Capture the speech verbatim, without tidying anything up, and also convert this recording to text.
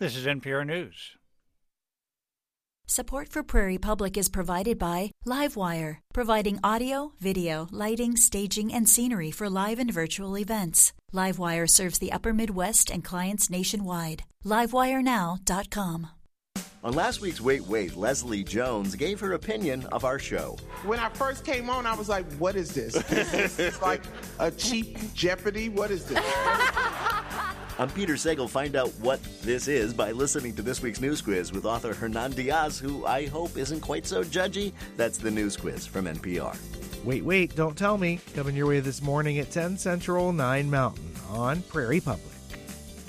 This is N P R News. Support for Prairie Public is provided by Livewire, providing audio, video, lighting, staging, and scenery for live and virtual events. Livewire serves the Upper Midwest and clients nationwide. livewire now dot com. On last week's Wait, Wait, Leslie Jones gave her opinion of our show. When I first came on, I was like, what is this? It's like a cheap Jeopardy? What is this? I'm Peter Sagal. Find out what this is by listening to this week's News Quiz with author Hernan Diaz, who I hope isn't quite so judgy. That's the News Quiz from N P R. Wait, wait, don't tell me. Coming your way this morning at ten Central, nine Mountain on Prairie Public.